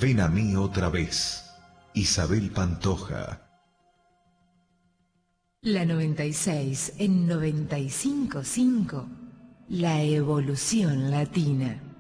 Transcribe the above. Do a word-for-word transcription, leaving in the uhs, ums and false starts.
Ven a mí otra vez, Isabel Pantoja. La noventa y seis en noventa y cinco punto cinco, la evolución latina.